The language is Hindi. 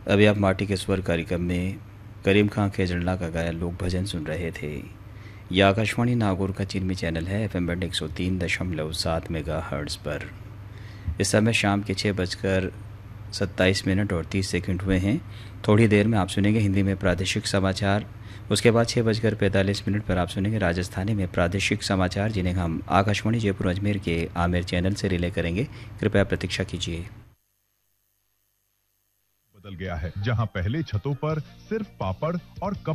अभी आप माटी के स्वर कार्यक्रम में करीम खां खेजड़ला का गाया लोक भजन सुन रहे थे। यह आकाशवाणी नागौर का चिन्मी चैनल है, एफएम बैंड 103.7 मेगा हर्ट्ज़ पर। इस समय शाम के 6:27 और 30 सेकंड हुए हैं। थोड़ी देर में आप सुनेंगे हिंदी में प्रादेशिक समाचार। उसके बाद 6:45 पर आप सुनेंगे राजस्थानी में प्रादेशिक समाचार, जिन्हें हम आकाशवाणी जयपुर अजमेर के आमेर चैनल से रिले करेंगे। कृपया प्रतीक्षा कीजिए। बदल गया है, जहां पहले छतों पर सिर्फ पापड़ और